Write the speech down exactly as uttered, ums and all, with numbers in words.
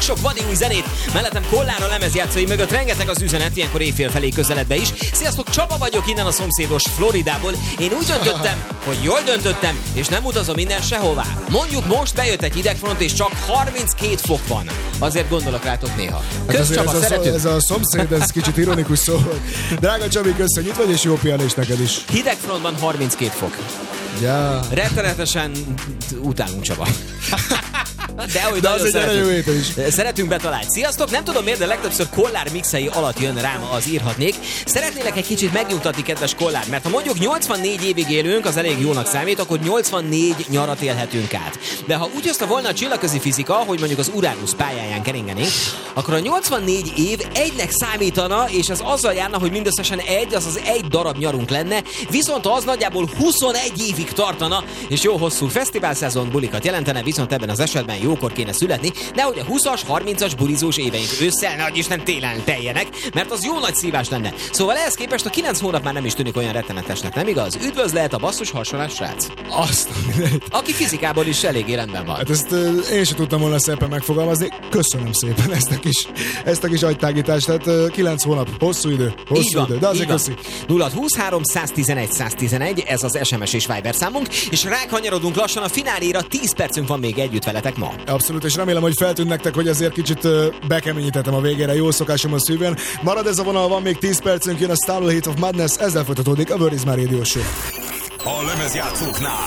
sok vadi új zenét. Mellettem Kollár a lemezjátszói mögött, rengeteg az üzenet, ilyenkor éjfél felé közeled be is. Sziasztok, Csaba vagyok innen a szomszédos Floridából. Én úgy döntöttem, hogy jól döntöttem, és nem utazom innen sehová. Mondjuk most bejött egy hidegfront, és csak harminckét fok van. Azért gondolok rátok néha. Kösz, hát Csaba, ez, szeretünk. a, ez a szomszéd, ez kicsit ironikus szó. Drága Csabi, köszönjük, vagy és jó pihenést neked is. Hidegfrontban harminckét fok. Ja. Rettenetesen utálunk, Csaba. De, hogy de az egy erre jó étel is. Szeretünk betalálni. Sziasztok! Nem tudom miért, de legtöbbször Kollár mixei alatt jön rám, az írhatnék. Szeretnélek egy kicsit megnyugtatni, kedves Kollár, mert ha mondjuk nyolcvannégy évig élünk, az elég jónak számít, akkor nyolcvannégy nyarat élhetünk át. De ha úgy hozta volna a csillagközi fizika, hogy mondjuk az Uránusz pályáján keringenénk, akkor a nyolcvannégy év egynek számítana, és ez azzal járna, hogy mindösszesen egy, azaz egy darab nyarunk lenne, viszont az nagyjából huszonegy évig tartana, és jó hosszú fesztiválszezon bulikat jelentene, viszont ebben az esetben jókor kéne születni, nehogy a huszas, harmincas bulizós éveink ősszel, nagy Isten télen teljenek, mert az jó nagy szívás lenne. Szóval ehhez képest a kilenc hónap már nem is tűnik olyan rettenetesnek, nem igaz? Üdvözlet a basszus hasonlás srác. Azt, aki fizikából is elég rendben van. Hát ezt uh, én sem tudtam volna szépen megfogalmazni. Köszönöm szépen ezt a kis, ezt a kis agytágítást. Tehát uh, kilenc hónap, hosszú idő, hosszú van, idő, de azért köszi. nulla huszonhárom száztizenegy száztizenegy, ez az es em es és Viber számunk, és rákanyarodunk lassan a fináléra, tíz percünk van még együtt veletek ma. Abszolút, és remélem, hogy feltűnt nektek, hogy azért kicsit uh, bekeményítettem a végére, jó szokásom a szívén. Marad ez a vonal, van még tíz percünk, jön a Starlight of Madness, ezzel folytatódik a Word is My Radio Show. A lemezjátszóknál